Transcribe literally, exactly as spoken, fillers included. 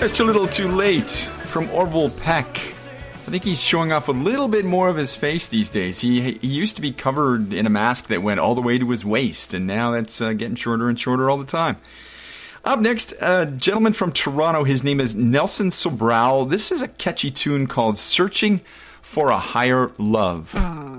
Just a little too late from Orville Peck. I think he's showing off a little bit more of his face these days. He he used to be covered in a mask that went all the way to his waist, and now that's uh, getting shorter and shorter all the time. Up next, a gentleman from Toronto. His name is Nelson Sobral. This is a catchy tune called Searching for a Higher Love. Mm.